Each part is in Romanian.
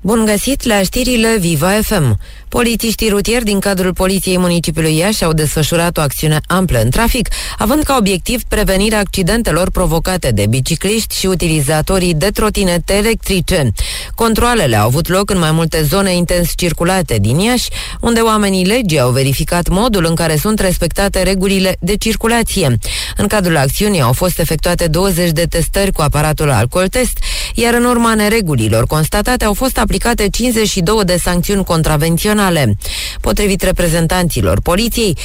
Bun găsit la știrile Viva FM. Polițiștii rutieri din cadrul Poliției Municipiului Iași au desfășurat o acțiune amplă în trafic, având ca obiectiv prevenirea accidentelor provocate de bicicliști și utilizatorii de trotinete electrice. Controalele au avut loc în mai multe zone intens circulate din Iași, unde oamenii legii au verificat modul în care sunt respectate regulile de circulație. În cadrul acțiunii au fost efectuate 20 de testări cu aparatul alcool-test, iar în urma neregulilor constatate au fost aplicate 52 de sancțiuni contravenționale. Potrivit reprezentanților poliției,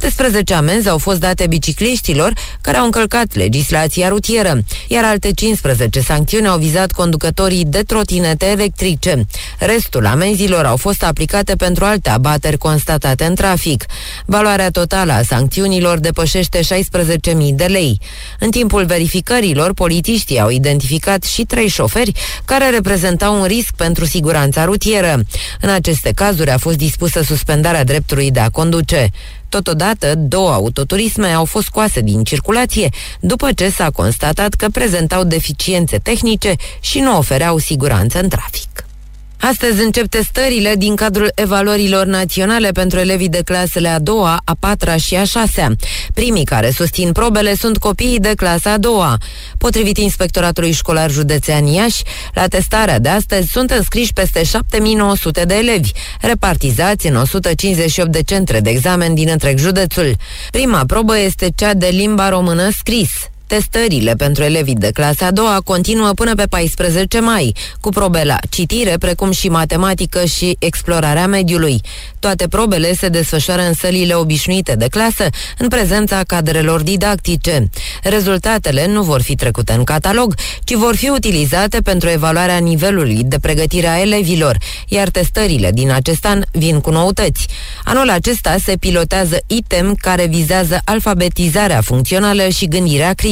17 amenzi au fost date bicicliștilor care au încălcat legislația rutieră, iar alte 15 sancțiuni au vizat conducătorii de trotinete electrice. Restul amenzilor au fost aplicate pentru alte abateri constatate în trafic. Valoarea totală a sancțiunilor depășește 16.000 de lei. În timpul verificărilor, polițiștii au identificat și 3 șoferi care reprezentau un risc pentru siguranța rutieră. În aceste cazuri a fost dispusă suspendarea dreptului de a conduce. Totodată, 2 autoturisme au fost scoase din circulație după ce s-a constatat că prezentau deficiențe tehnice și nu ofereau siguranță în trafic. Astăzi încep testările din cadrul evaluărilor naționale pentru elevii de clasele a 2-a, a 4-a și a 6-a. Primii care susțin probele sunt copiii de clasa a 2-a. Potrivit Inspectoratului Școlar Județean Iași, la testarea de astăzi sunt înscriși peste 7.900 de elevi, repartizați în 158 de centre de examen din întreg județul. Prima probă este cea de limba română scris. Testările pentru elevii de clasa a 2-a continuă până pe 14 mai, cu probe la citire, precum și matematică și explorarea mediului. Toate probele se desfășoară în sălile obișnuite de clasă, în prezența cadrelor didactice. Rezultatele nu vor fi trecute în catalog, ci vor fi utilizate pentru evaluarea nivelului de pregătire a elevilor, iar testările din acest an vin cu noutăți. Anul acesta se pilotează item care vizează alfabetizarea funcțională și gândirea critică.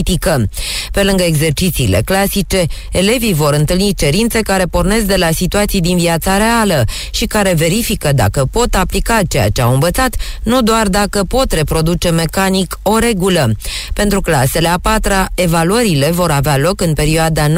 Pe lângă exercițiile clasice, elevii vor întâlni cerințe care pornesc de la situații din viața reală și care verifică dacă pot aplica ceea ce au învățat, nu doar dacă pot reproduce mecanic o regulă. Pentru clasele a 4-a, evaluările vor avea loc în perioada 19-20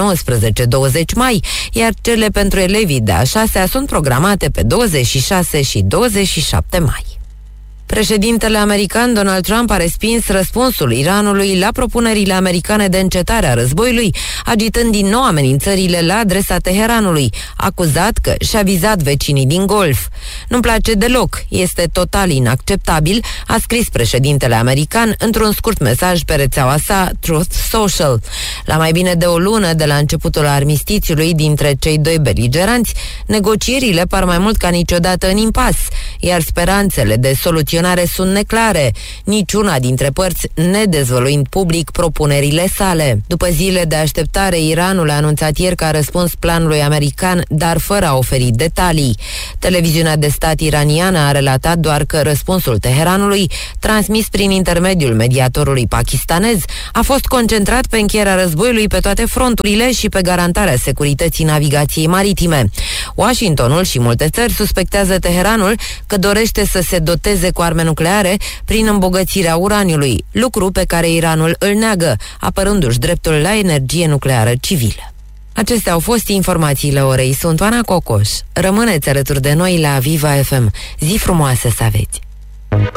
mai, iar cele pentru elevii de a 6-a sunt programate pe 26 și 27 mai. Președintele american Donald Trump a respins răspunsul Iranului la propunerile americane de încetare a războiului, agitând din nou amenințările la adresa Teheranului, acuzat că și-a vizat vecinii din Golf. Nu-mi place deloc, este total inacceptabil, a scris președintele american într-un scurt mesaj pe rețeaua sa Truth Social. La mai bine de o lună de la începutul armistițiului dintre cei doi beligeranți, negocierile par mai mult ca niciodată în impas, iar speranțele de soluționare sunt neclare, niciuna dintre părți nedezvăluind public propunerile sale. După zile de așteptare, Iranul a anunțat ieri că a răspuns planului american, dar fără a oferi detalii. Televiziunea de stat iraniană a relatat doar că răspunsul Teheranului, transmis prin intermediul mediatorului pakistanez, a fost concentrat pe încheierea războiului pe toate fronturile și pe garantarea securității navigației maritime. Washingtonul și multe țări suspectează Teheranul că dorește să se doteze cu arme nucleare prin îmbogățirea uraniului, lucru pe care Iranul îl neagă, apărându-și dreptul la energie nucleară civilă. Acestea au fost informațiile orei. Sunt Oana Cocoș. Rămâneți alături de noi la Viva FM. Zi frumoasă să aveți!